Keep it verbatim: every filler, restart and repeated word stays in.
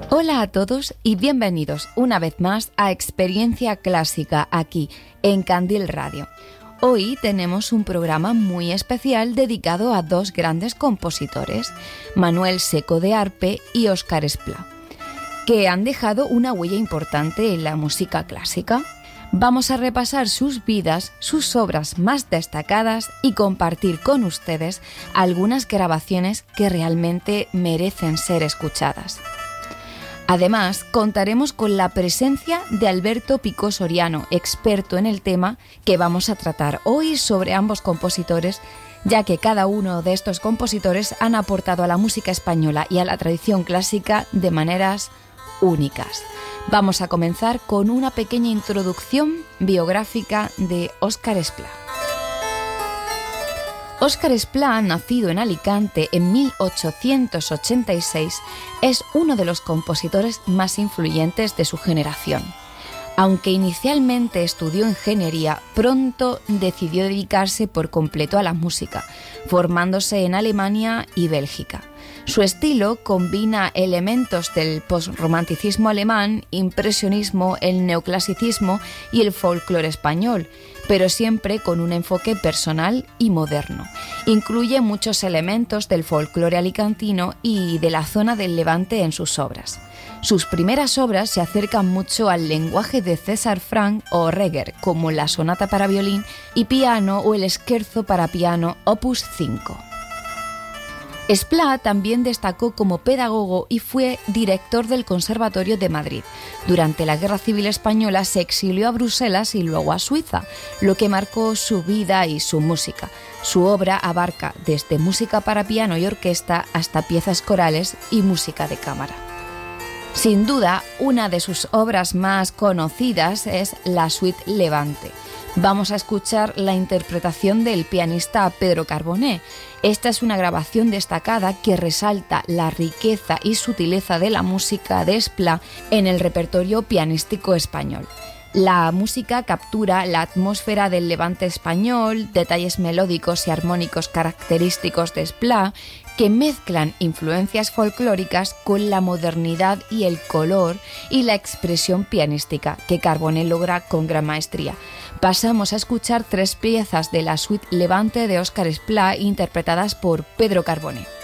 Hola a todos y bienvenidos una vez más a Experiencia Clásica aquí en Candil Radio. Hoy tenemos un programa muy especial dedicado a dos grandes compositores, Manuel Seco de Arpe y Óscar Esplá, que han dejado una huella importante en la música clásica. Vamos a repasar sus vidas, sus obras más destacadas y compartir con ustedes algunas grabaciones que realmente merecen ser escuchadas. Además, contaremos con la presencia de Alberto Picó Soriano, experto en el tema que vamos a tratar hoy sobre ambos compositores, ya que cada uno de estos compositores han aportado a la música española y a la tradición clásica de maneras únicas. Vamos a comenzar con una pequeña introducción biográfica de Óscar Esplá. Óscar Esplá, nacido en Alicante en mil ochocientos ochenta y seis, es uno de los compositores más influyentes de su generación. Aunque inicialmente estudió ingeniería, pronto decidió dedicarse por completo a la música, formándose en Alemania y Bélgica. Su estilo combina elementos del postromanticismo alemán, impresionismo, el neoclasicismo y el folclore español, pero siempre con un enfoque personal y moderno. Incluye muchos elementos del folclore alicantino y de la zona del Levante en sus obras. Sus primeras obras se acercan mucho al lenguaje de César Franck o Reger, como la sonata para violín y piano o el scherzo para piano opus cinco. Esplá también destacó como pedagogo y fue director del Conservatorio de Madrid. Durante la Guerra Civil Española se exilió a Bruselas y luego a Suiza, lo que marcó su vida y su música. Su obra abarca desde música para piano y orquesta hasta piezas corales y música de cámara. Sin duda, una de sus obras más conocidas es la Suite Levante. Vamos a escuchar la interpretación del pianista Pedro Carboné. Esta es una grabación destacada que resalta la riqueza y sutileza de la música de Esplá en el repertorio pianístico español. La música captura la atmósfera del Levante español, detalles melódicos y armónicos característicos de Esplá, que mezclan influencias folclóricas con la modernidad y el color y la expresión pianística que Carboné logra con gran maestría. Pasamos a escuchar tres piezas de la Suite Levante de Óscar Esplá interpretadas por Pedro Carboné.